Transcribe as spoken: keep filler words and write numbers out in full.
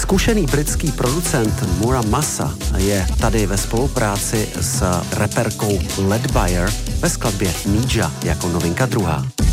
Zkušený britský producent Mura Masa je tady ve spolupráci s raperkou Leadbire ve skladbě Ninja jako novinka druhá.